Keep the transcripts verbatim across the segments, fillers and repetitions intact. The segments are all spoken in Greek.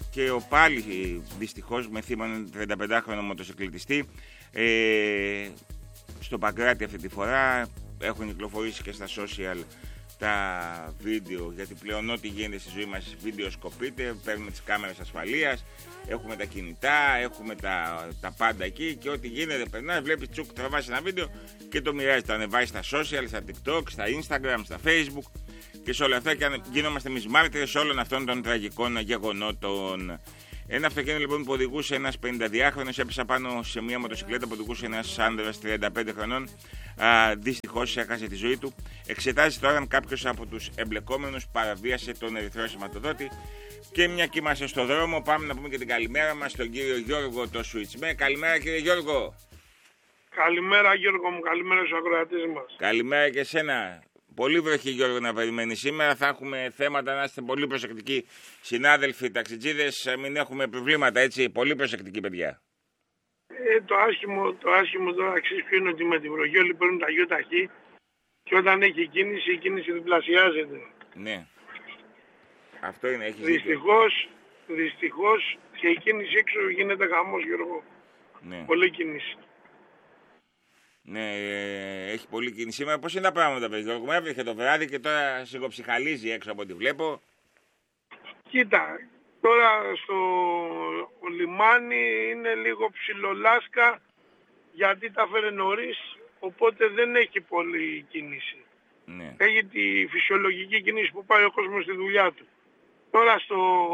και ο πάλι δυστυχώς με θύμα έναν τριανταπεντάχρονο μοτοσυκλετιστή. Ε, στο Παγκράτη αυτή τη φορά έχουν κυκλοφορήσει και στα social τα βίντεο, γιατί πλέον ό,τι γίνεται στη ζωή μας βιντεοσκοπείται, παίρνουμε τις κάμερες ασφαλείας, έχουμε τα κινητά, έχουμε τα, τα πάντα εκεί και ό,τι γίνεται περνάει, βλέπεις τσουκ, τραβάς ένα βίντεο και το μοιράζει, το ανεβάζει στα social, στα TikTok, στα Instagram, στα Facebook και σε όλα αυτά και γινόμαστε εμείς μάρτυρες όλων αυτών των τραγικών γεγονότων. Ένα αυτοκίνητο λοιπόν που οδηγούσε ένας πενηνταδυάχρονος έπεσε πάνω σε μια μοτοσυκλέτα που οδηγούσε ένας άνδρας τριάντα πέντε χρονών. Δυστυχώς έχασε τη ζωή του. Εξετάζει τώρα αν κάποιος από τους εμπλεκόμενους παραβίασε τον ερυθρό σηματοδότη. Και μια και είμαστε στο δρόμο, πάμε να πούμε και την καλημέρα μας στον κύριο Γιώργο το Σουιτσμέ. Καλημέρα κύριε Γιώργο. Καλημέρα Γιώργο μου, καλημέρα στους ακροατές μας. Καλημέρα και εσένα. Πολύ βροχή Γιώργο να περιμένει σήμερα, θα έχουμε θέματα, να είστε πολύ προσεκτικοί συνάδελφοι, ταξιτζίδες, μην έχουμε προβλήματα, έτσι, πολύ προσεκτικοί παιδιά. Ε, το, άσχημο, το άσχημο τώρα αξίζει ποιο είναι ότι με την βροχή όλοι παίρνουν τα γιοταχή και όταν έχει κίνηση, η κίνηση διπλασιάζεται. Ναι, αυτό είναι, έχει δυστυχώς, δυστυχώς και η κίνηση έξω γίνεται χαμός Γιώργο, ναι. Πολύ κίνηση. Ναι, ε, έχει πολύ κίνηση σήμερα. Πώς είναι τα πράγματα, παιδιά? Μου έβριχε το βράδυ και τώρα σιγοψυχαλίζει έξω από ό,τι βλέπω. Κοίτα, τώρα στο λιμάνι είναι λίγο ψιλολάσκα γιατί τα φέρε νωρίς, οπότε δεν έχει πολύ κίνηση. Ναι. Έχει τη φυσιολογική κίνηση που πάει ο κόσμος στη δουλειά του. Τώρα στο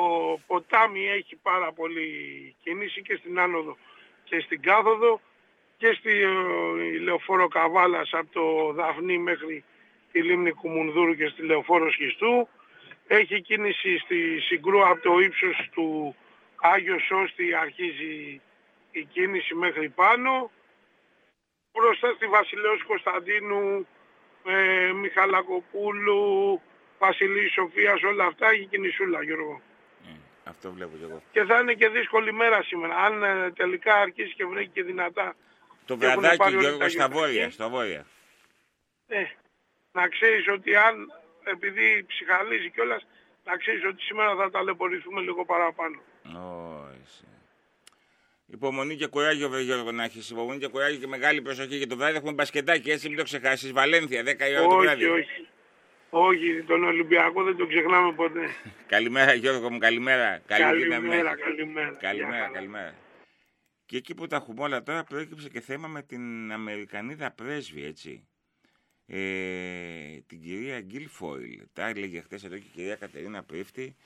ποτάμι έχει πάρα πολύ κίνηση και στην άνοδο και στην κάθοδο. Και στη λεωφόρο Καβάλας από το Δαφνί μέχρι τη λίμνη Κουμουνδούρου και στη λεωφόρο Σχιστού. Έχει κίνηση στη Συγκρού από το ύψος του Άγιο Σώστη, αρχίζει η κίνηση μέχρι πάνω. Μπροστά στη Βασιλέως Κωνσταντίνου, ε, Μιχαλακοπούλου, Βασιλής Σοφίας, όλα αυτά έχει κινησούλα Γιώργο. Mm, αυτό βλέπω και εγώ. Και θα είναι και δύσκολη μέρα σήμερα, αν ε, τελικά αρχίσει και βρέχει και δυνατά. Το βραδάκι Γιώργο στα βόρεια, στο βόρεια. Ε, να ξέρεις ότι αν, επειδή ψυχαλίζει κιόλας, να ξέρεις ότι σήμερα θα ταλαιπωρηθούμε λίγο παραπάνω. Όχι. Υπομονή και κουράγιο, βρε Γιώργο, να έχεις. Υπομονή και κουράγιο και μεγάλη προσοχή. Και το βράδυ έχουμε μπασκετάκι, έτσι μην το ξεχάσεις. Βαλένθια, δέκα η ώρα το βράδυ. Όχι, όχι. Όχι, τον Ολυμπιακό δεν το ξεχνάμε ποτέ. Καλημέρα Γιώργο μου, καλημέρα. Καλημέρα, καλημέρα. Καλημέρα, καλημέρα. καλημέρα. Και εκεί που τα έχουμε όλα τώρα προέκυψε και θέμα με την Αμερικανίδα πρέσβη, έτσι. Ε, την κυρία Γκίλφοιλ. Τα έλεγε χτες εδώ και η κυρία Κατερίνα Πρίφτη.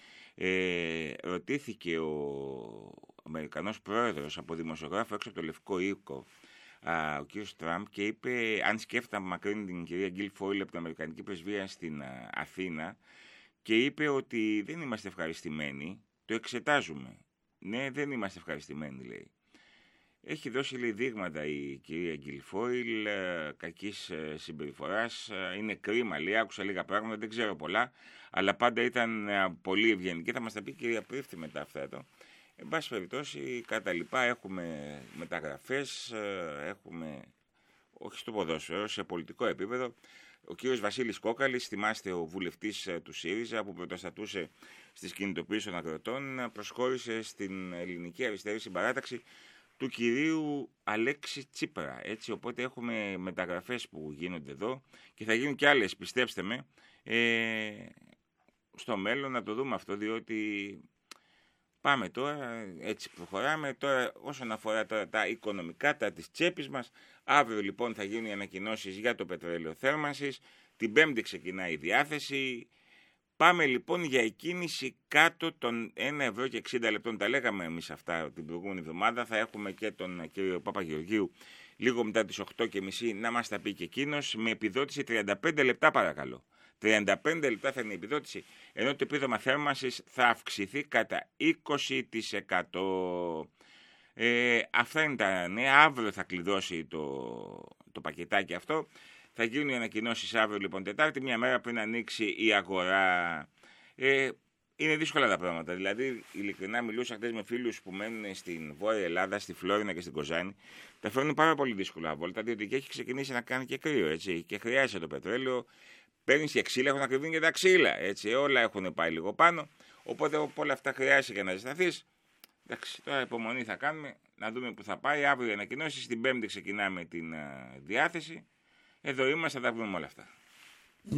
Ε, ρωτήθηκε ο Αμερικανός πρόεδρος από δημοσιογράφο έξω από το Λευκό Οίκο, α, ο κύριος Τραμπ, και είπε αν σκέφταμε μακρύνει την κυρία Γκίλφοιλ από την Αμερικανική πρεσβεία στην α, Αθήνα, και είπε ότι δεν είμαστε ευχαριστημένοι, το εξετάζουμε. Ναι, δεν είμαστε ευχαριστημένοι, λέει. Έχει δώσει, λέει, δείγματα η κυρία Γκίλφοιλ ε, κακής ε, συμπεριφοράς. Ε, είναι κρίμα, λέει, άκουσα λίγα πράγματα, δεν ξέρω πολλά, αλλά πάντα ήταν ε, πολύ ευγενική. Θα μας τα πει η κυρία Πρίφτη μετά αυτά εδώ. Εν πάση περιπτώσει, κατά λοιπά, έχουμε μεταγραφές, ε, έχουμε, όχι στο ποδόσφαιρο, σε πολιτικό επίπεδο. Ο κύριος Βασίλης Κόκαλης, θυμάστε, ο βουλευτής ε, του ΣΥΡΙΖΑ που πρωτοστατούσε στις κινητοποιήσεις των αγροτών, προσχώρησε στην Ελληνική Αριστερή Συμπαράταξη του κυρίου Αλέξη Τσίπρα, έτσι, οπότε έχουμε μεταγραφές που γίνονται εδώ και θα γίνουν και άλλες, πιστέψτε με, ε, στο μέλλον να το δούμε αυτό, διότι πάμε τώρα, έτσι προχωράμε τώρα όσον αφορά τώρα τα οικονομικά, τα της τσέπης μας. Αύριο λοιπόν θα γίνουν οι ανακοινώσεις για το πετρέλαιο θέρμανσης, την Πέμπτη ξεκινάει η διάθεση. Πάμε λοιπόν για εκκίνηση κάτω των ένα ευρώ και εξήντα λεπτών. Τα λέγαμε εμείς αυτά την προηγούμενη εβδομάδα. Θα έχουμε και τον κύριο Παπαγεωργίου λίγο μετά τις οκτώ και μισή να μας τα πει και εκείνος, με επιδότηση τριάντα πέντε λεπτά παρακαλώ. τριάντα πέντε λεπτά θα είναι η επιδότηση, ενώ το επίδομα θέρμανσης θα αυξηθεί κατά είκοσι τοις εκατό. Ε, αυτά είναι τα νέα. Αύριο θα κλειδώσει το, το πακετάκι αυτό. Θα γίνουν οι ανακοινώσεις αύριο λοιπόν Τετάρτη, μια μέρα πριν ανοίξει η αγορά. Ε, είναι δύσκολα τα πράγματα. Δηλαδή, ειλικρινά μιλούσα χτες με φίλους που μένουν στην Βόρεια Ελλάδα, στη Φλόρινα και στην Κοζάνη. Τα φέρνουν πάρα πολύ δύσκολα βόλτα, διότι και έχει ξεκινήσει να κάνει και κρύο, έτσι. Και χρειάζεται το πετρέλαιο. Παίρνει και ξύλα, έχουν ακριβήνει και τα ξύλα. Έτσι, όλα έχουν πάει λίγο πάνω. Οπότε από όλα αυτά χρειάζεται για να ζεσταθείς. Εντάξει, τώρα υπομονή θα κάνουμε, να δούμε που θα πάει. Αύριο οι ανακοινώσεις, την Πέμπτη ξεκινάμε την uh, διάθεση. Εδώ είμαστε, θα τα βρούμε όλα αυτά.